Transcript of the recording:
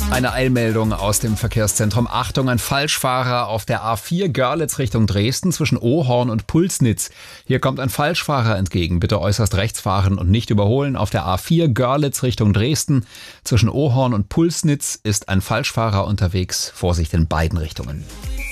Eine Eilmeldung aus dem Verkehrszentrum. Achtung, ein Falschfahrer auf der A4 Görlitz Richtung Dresden zwischen Ohorn und Pulsnitz. Hier kommt ein Falschfahrer entgegen. Bitte äußerst rechts fahren und nicht überholen. Auf der A4 Görlitz Richtung Dresden zwischen Ohorn und Pulsnitz ist ein Falschfahrer unterwegs. Vorsicht in beiden Richtungen.